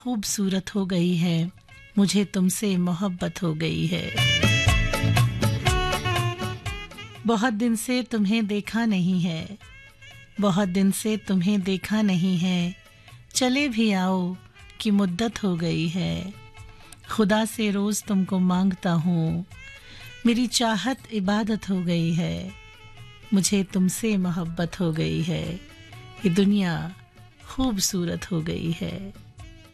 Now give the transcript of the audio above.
खूबसूरत हो गई है, मुझे तुमसे मोहब्बत हो गई है। बहुत दिन से तुम्हें देखा नहीं है, बहुत दिन से तुम्हें देखा नहीं है, चले भी आओ कि मुद्दत हो गई है। खुदा से रोज़ तुमको मांगता हूँ, मेरी चाहत इबादत हो गई है, मुझे तुमसे मोहब्बत हो गई है, ये दुनिया खूबसूरत हो गई है।